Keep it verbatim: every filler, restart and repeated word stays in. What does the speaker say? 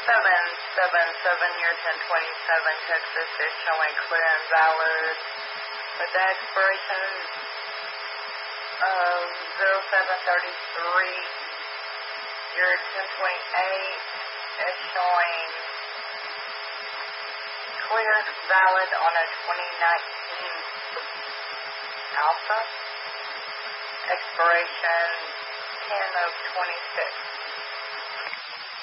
seven seven seven, year ten twenty-seven, Texas is showing clear and valid. With the expiration of zero seven thirty-three, year ten twenty-eight is showing clear, valid on a twenty nineteen Alpha. Expiration ten of twenty-six.